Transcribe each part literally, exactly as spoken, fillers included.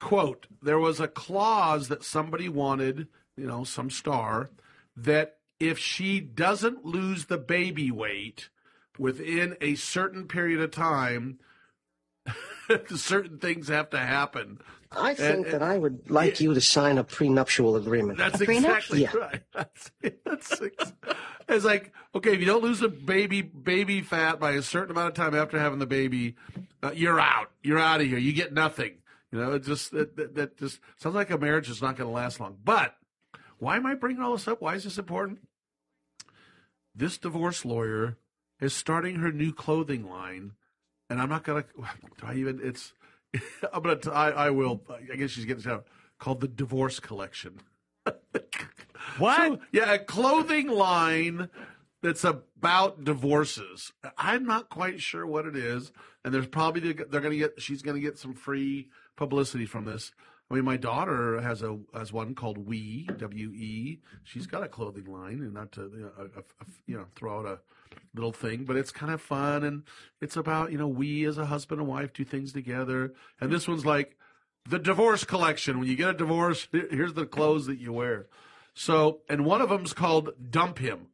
quote, there was a clause that somebody wanted, you know, some star, that if she doesn't lose the baby weight within a certain period of time, certain things have to happen. I think and, that I would like yeah. you to sign a prenuptial agreement. That's a exactly yeah. right. That's, that's it's like, okay, if you don't lose the baby baby fat by a certain amount of time after having the baby, uh, you're out. You're out of here. You get nothing. You know, it just that, that, that just sounds like a marriage is not going to last long. But why am I bringing all this up? Why is this important? This divorce lawyer is starting her new clothing line, and I'm not going to. Do I even? It's. I'm gonna. T- I, I will. I guess she's getting out. Called the Divorce Collection. What? So, yeah, a clothing line that's about divorces. I'm not quite sure what it is, and there's probably they're going to get. She's going to get some free publicity from this. I mean, my daughter has a has one called We W E. She's got a clothing line, and not to you know, a, a, a, you know throw out a little thing, but it's kind of fun, and it's about you know we as a husband and wife do things together. And this one's like the Divorce Collection. When you get a divorce, here's the clothes that you wear. So, and one of them's called Dump Him.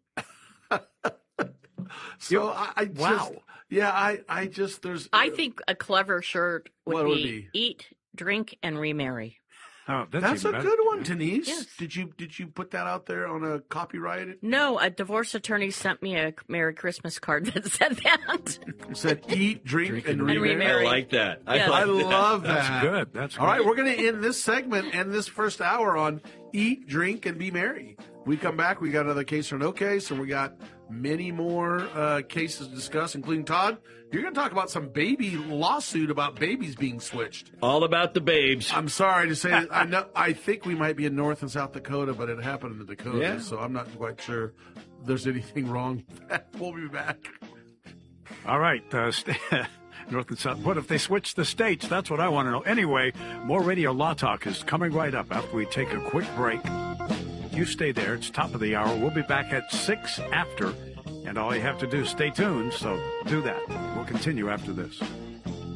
so I, I just, wow, yeah, I I just there's. I think a clever shirt would, what be, would be eat, drink, and remarry. Oh, that's, that's a better. good one, Denise. Yes. Did you did you put that out there on a copyrighted? No, a divorce attorney sent me a Merry Christmas card that said that. It said eat, drink, Drink and, and remarry. remarry. I like that. I, Yes. like I that. love that. That's good. That's all right. good. We're going to end this segment and this first hour on eat, drink, and be merry. We come back. We got another case or no case, and we got many more uh, cases to discuss, including Todd. You're going to talk about some baby lawsuit about babies being switched. All about the babes. I'm sorry to say that. I know. I think we might be in North and South Dakota, but it happened in the Dakotas, Yeah. so I'm not quite sure there's anything wrong with that. We'll be back. All right. Uh, st- North and South. What if they switch the states? That's what I want to know. Anyway, more Radio Law Talk is coming right up after we take a quick break. You stay there. It's top of the hour. We'll be back at six after. And all you have to do is stay tuned. So do that. We'll continue after this.